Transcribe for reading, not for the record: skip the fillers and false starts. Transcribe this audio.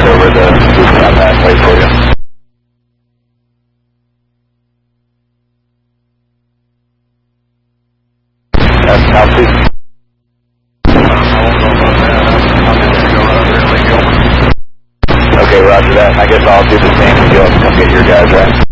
right over the booth on that way for you. That's Kelsey. Okay, roger that. I guess I'll do the same and you'll come get your guys, right?